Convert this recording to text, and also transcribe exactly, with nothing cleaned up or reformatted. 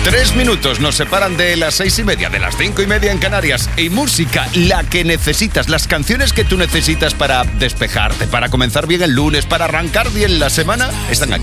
Tres minutos nos separan de las seis y media, de las cinco y media en Canarias. Y música, la que necesitas, las canciones que tú necesitas para despejarte, para comenzar bien el lunes, para arrancar bien la semana, están aquí.